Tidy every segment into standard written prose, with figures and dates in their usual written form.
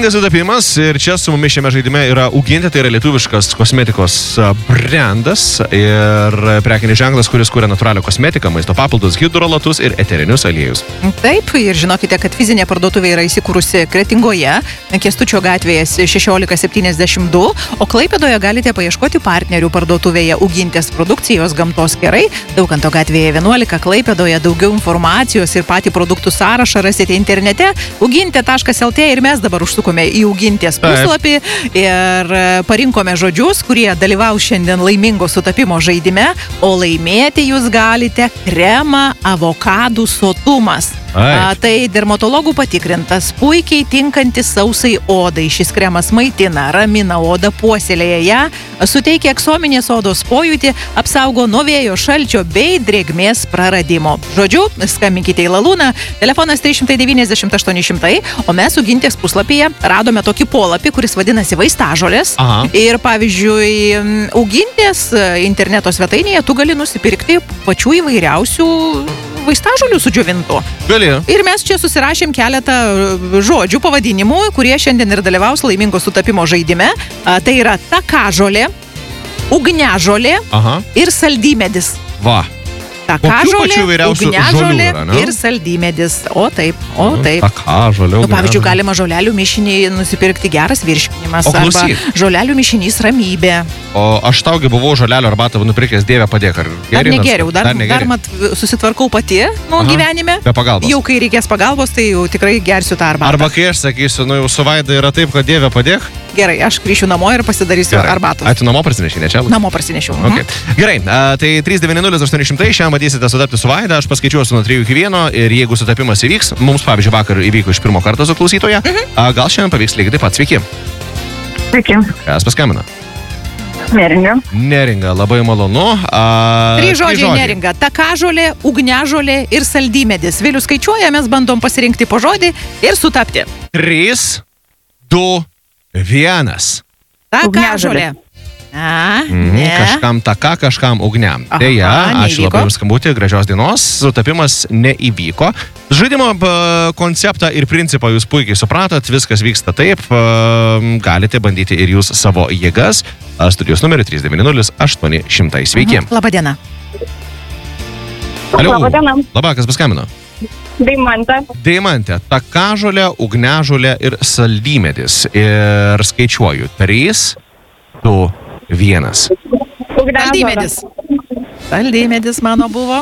Rubrika sutapimas ir čia su mumis šiame žaidime yra Ugintė, tai yra lietuviškas kosmetikos brandas ir prekinis ženklas, kuris kuria natūralią kosmetiką, maisto papildus, hidrolatus ir eterinius aliejus. Taip, ir žinokite, kad fizinė parduotuvė yra įsikūrusi Kretingoje, Kęstučio gatvėje 1672, o Klaipėdoje galite paieškoti partnerių parduotuvėje Ugintės produkcijos Gamtos kerai, Daukanto gatvėje 11, Klaipėdoje. Daugiau informacijos ir patį produktų sąrašą rasite internete ugintė.lt ir mes dabar užsukome į Ugintės puslapį ir parinkome žodžius, kurie dalyvaus šiandien laimingo sutapimo žaidime, o laimėti jūs galite kremą avokadų sotumas. Tai dermatologų patikrintas, puikiai tinkantis sausai odai. Šis kremas maitina, ramina odą, puoselėja ją, suteikia aksominės odos pojūtį, apsaugo nuo vėjo, šalčio bei drėgmės praradimo. Žodžiu, skambinkite į Lalūną, telefonas 390 800, o mes Ugintės puslapyje radome tokį polapį, kuris vadinasi Vaistažolės. Ir pavyzdžiui, Ugintės interneto svetainėje tu gali nusipirkti pačių įvairiausių vaistažolių sudžiovintų. Gali. Ir mes čia susirašėm keletą žodžių pavadinimų, kurie šiandien ir dalyvaus laimingo sutapimo žaidime. Tai yra takažolė, ugniažolė ir saldymedis. Va. Takažolė, ugniažolė ir saldymedis. O taip. Takažolė, ugniažolė. Pavyzdžiui, galima žolelių mišinį nusipirkti geras virškinimas. Arba žolelių mišinys ramybė. O aš taugi buvau žolelių arbatą nupirkęs, Dieve padėk. Dar negeriau, dar mat susitvarkau pati gyvenime. Be pagalbos. Jau kai reikės pagalbos, tai jau tikrai gersiu tą arbatą. Arba kai aš sakysiu, jau su Vaida yra taip, kad Dieve padėk. Gerai, aš grįšiu namo ir pasidarysiu arbatos. Tu namo parsineši, ne čia? Namo parsinešiau. Gerai, tai 390 800, šiandien bandysite sutapti su Vaida, aš paskaičiuosiu nuo 3 iki 1 ir jeigu sutapimas įvyks, mums pavyzdžiui vakar įvyko iš pirmo karto su klausytoja, gal šiandien pavyks lygiai taip pat. Sveiki. Sveiki. Kas paskambina? Neringa. Neringa, labai malonu. 3 žodžiai neringa. Takažolė, ugniažolė ir saldymedis. Vėliau skaičiuoja, mes bandom pasirinkti po žodį ir sutapti. 3, 2, 1. Takažolė. Kažkam taka, kažkam ugniam. Deja, ačiū labai jums skambutį, gražios dienos. Sutapimas neįvyko. Žaidimo konceptą ir principą jūs puikiai supratot, viskas vyksta taip. Galite bandyti ir jūs savo jėgas. Studijos numerį 390 800. Sveiki. Labadiena. Labadiena. Labą, kas paskambino? Deimantė. Deimantė, takažolė, ugniažolė ir saldymedis. Ir skaičiuoju. 3, 2, 1. Saldymedis. Saldymedis mano buvo.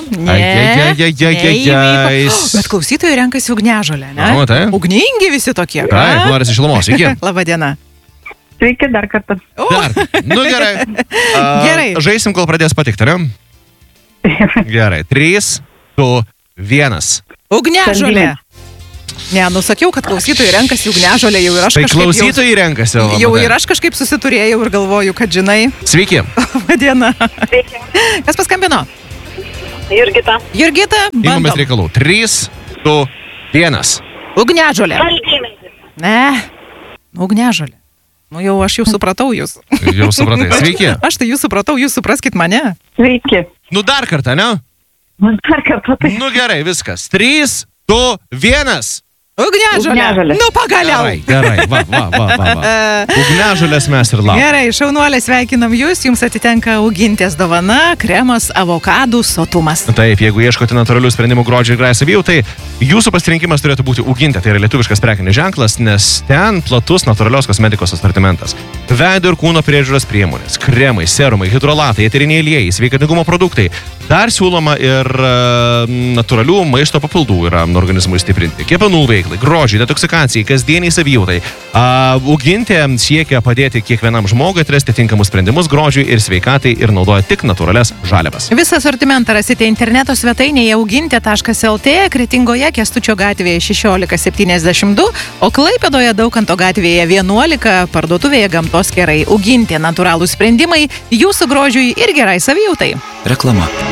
Bet klausytojai renkasi ugniažolę, ne? Ugningi visi tokie. Taip, norisi šilumos. Sveiki. Labadiena. Sveiki dar kartą. Gerai. Gerai. Žaisim, kol pradės patikti, ne? Gerai. 3, 2, 1. Ugniažolė. Ne, nusakiau, kad klausytojai renkasi ugniažolę, jau ir aš kažkaip... Tai klausytojai renkasi. Jau ir aš kažkaip susiturėjau ir galvoju, kad žinai... Sveiki. Labadiena. Sveiki. Kas paskambino? Jurgita. Jurgita, bandom. Imamės reikalų. 3, 2, 1. Ugniažolė. Ne, ugniažolė. Jau aš jau supratau jūs. Jau supratai. Sveiki. Aš tai jūs supratau, jūs supraskit mane. Sveiki. Dar kartą, ne? Dar kartą tai. Gerai, viskas. 3, 2, 1. Ugniažolė. Nu, pagaliau. Gerai, va. Ugniažolės mes ir laukiam. Gerai, šaunuolė, sveikinam jūs. Jums atitenka Ugintės dovana, kremas avokadų sotumas. Taip, jeigu ieškote natūralių sprendimų grožio ir gražiai savijautai, jūsų pasirinkimas turėtų būti Ugintė. Tai yra lietuviškas prekinis ženklas, nes ten platus natūralios kosmetikos asortimentas. Veido ir kūno priežiūros priemonės, kremai, serumai, hidrolatai, eteriniai aliejai, sveikatingumo produktai. Dar siūloma ir natūralių maisto papildų yra organizmui stiprinti. Kepenų veiklai, grožiai, detoksikacijai, kasdieniai savijautai. Ugintė siekia padėti kiekvienam žmogui atrasti tinkamus sprendimus grožiui ir sveikatai ir naudoja tik natūralias žaliavas. Visą asortimentą rasite interneto svetainėje ugintė.lt, Kretingoje Kęstučio gatvėje 1672, o Klaipėdoje Daukanto gatvėje 11, parduotuvėje Gamtos kerai. Ugintė, natūralūs sprendimai jūsų grožiui ir gerai savijautai. Reklama.